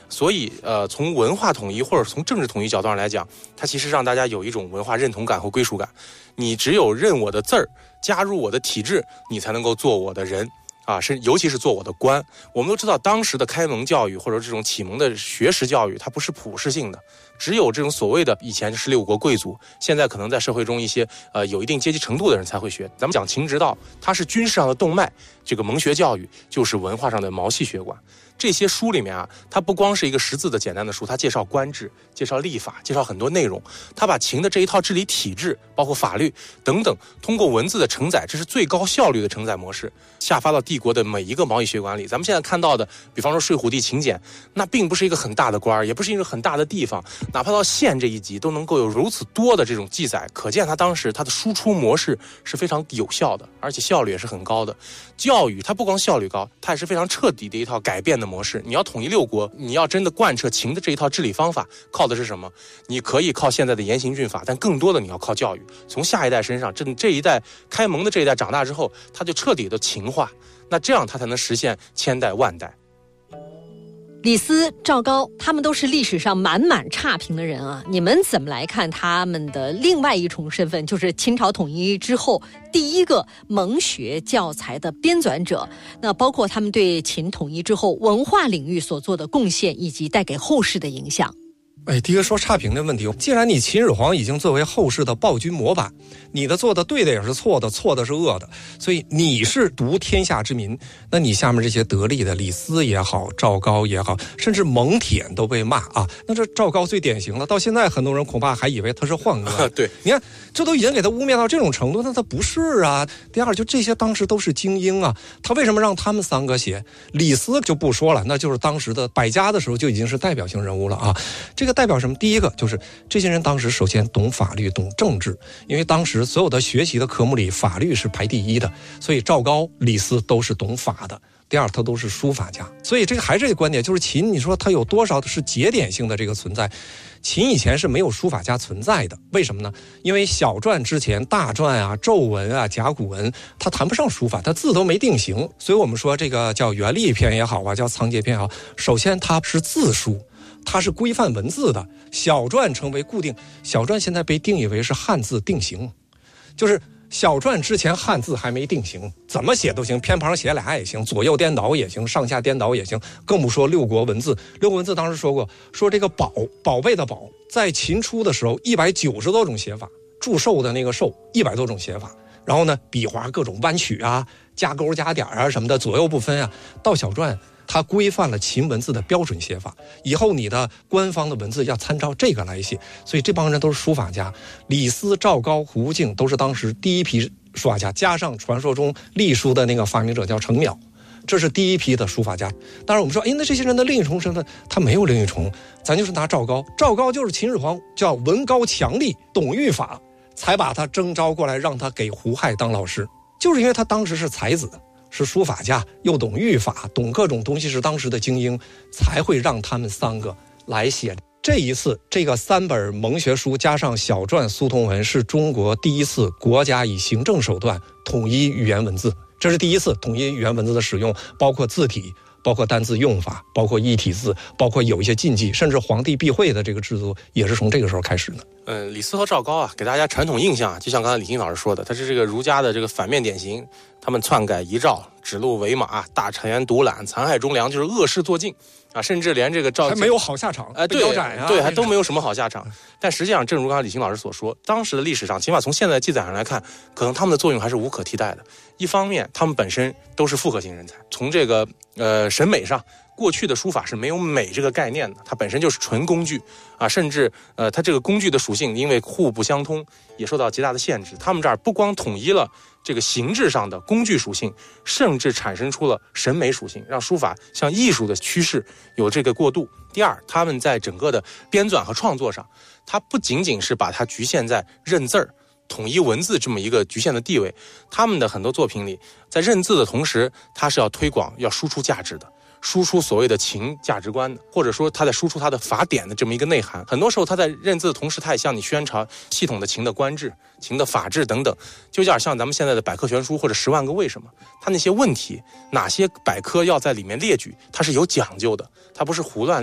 所以从文化统一或者从政治统一角度上来讲，它其实让大家有一种文化认同感和归属感。你只有认我的字儿，加入我的体制，你才能够做我的人啊，尤其是做我的官。我们都知道，当时的开蒙教育或者这种启蒙的学识教育，它不是普世性的，只有这种所谓的以前是16国贵族，现在可能在社会中一些有一定阶级程度的人才会学。咱们讲秦直道，它是军事上的动脉，这个蒙学教育就是文化上的毛细血管。这些书里面啊，它不光是一个识字的简单的书，它介绍官制、介绍历法、介绍很多内容。它把秦的这一套治理体制，包括法律等等，通过文字的承载，这是最高效率的承载模式，下发到帝国的每一个毛细血管里。咱们现在看到的，比方说睡虎地秦简，那并不是一个很大的官，也不是一个很大的地方，哪怕到县这一级都能够有如此多的这种记载，可见它当时它的输出模式是非常有效的，而且效率也是很高的。教育它不光效率高，它也是非常彻底的一套改变的模式。你要统一6国，你要真的贯彻秦的这一套治理方法，靠的是什么？你可以靠现在的严刑峻法，但更多的你要靠教育。从下一代身上，这一代开蒙的这一代长大之后，他就彻底的秦化，那这样他才能实现千代万代。 李斯、赵高他们都是历史上满满差评的人啊，你们怎么来看他们的另外一重身份，就是秦朝统一之后第一个蒙学教材的编纂者，那包括他们对秦统一之后文化领域所做的贡献以及带给后世的影响。 第一个说差评的问题，既然你秦始皇已经作为后世的暴君模板，你的做的对的也是错的，错的是恶的，所以你是独天下之民，那你下面这些得力的李斯也好，赵高也好，甚至蒙恬都被骂啊。那这赵高最典型了，到现在很多人恐怕还以为他是宦官。 对， 你看这都已经给他污蔑到这种程度，那他不是啊。第二，就这些当时都是精英啊，他为什么让他们3个写？李斯就不说了，那就是当时的百家的时候就已经是代表性人物了啊。这个代表什么？第一个就是这些人当时首先懂法律、懂政治，因为当时所有的学习的科目里法律是排第一的，所以赵高、李斯都是懂法的。第二，他都是书法家，所以这个还是这个观点，就是秦，你说他有多少是节点性的这个存在？秦以前是没有书法家存在的，为什么呢？因为小篆之前大篆啊、皱文啊、甲骨文，它谈不上书法，它字都没定型，所以我们说这个叫元历篇也好啊，叫仓颉篇也好，首先它是字书。它是规范文字的，小篆成为固定，小篆现在被定义为是汉字定型，就是小篆之前汉字还没定型，怎么写都行，偏旁写俩也行，左右颠倒也行，上下颠倒也行，更不说6国文字。6国文字当时说过，说这个宝贝的宝，在秦初的时候190多种写法，祝寿的那个寿100多种写法，然后呢笔画各种弯曲啊，加勾加点啊什么的，左右不分啊。到小篆它规范了秦文字的标准写法，以后你的官方的文字要参照这个来写，所以这帮人都是书法家。李斯、赵高、胡敬都是当时第一批书法家，加上传说中隶书的那个发明者叫程邈，这是第一批的书法家。当然我们说，那这些人的另一重身份，他没有另一重，咱就是拿赵高，赵高就是秦始皇叫文高强力，懂御法，才把他征召过来，让他给胡亥当老师，就是因为他当时是才子，是书法家，又懂御法，懂各种东西，是当时的精英，才会让他们3个来写。这一次这个3本蒙学书加上小篆苏通文，是中国第一次国家以行政手段统一语言文字，这是第一次统一语言文字的使用，包括字体，包括单字用法，包括异体字，包括有一些禁忌，甚至皇帝避讳的这个制度也是从这个时候开始的。 李斯和赵高啊，给大家传统印象啊，就像刚才李欣老师说的，他是这个儒家的这个反面典型，他们篡改遗诏，指鹿为马，大权独揽，残害忠良，就是恶事做尽啊，甚至连这个赵还没有好下场， 对，还都没有什么好下场。但实际上，正如刚才李欣老师所说，当时的历史上，起码从现在的记载上来看，可能他们的作用还是无可替代的。一方面，他们本身都是复合型人才，从这个审美上，过去的书法是没有美这个概念的，它本身就是纯工具啊，甚至它这个工具的属性因为互不相通，也受到极大的限制。他们这儿不光统一了这个形制上的工具属性，甚至产生出了审美属性，让书法向艺术的趋势有这个过渡。第二，他们在整个的编纂和创作上，它不仅仅是把它局限在认字儿、统一文字这么一个局限的地位，他们的很多作品里，在认字的同时，它是要推广、要输出价值的，输出所谓的秦价值观的，或者说他在输出他的法典的这么一个内涵。很多时候他在认字的同时，他也向你宣传系统的秦的官制、秦的法治等等，就有点像咱们现在的百科全书或者10万个为什么。他那些问题，哪些百科要在里面列举，它是有讲究的，它不是胡乱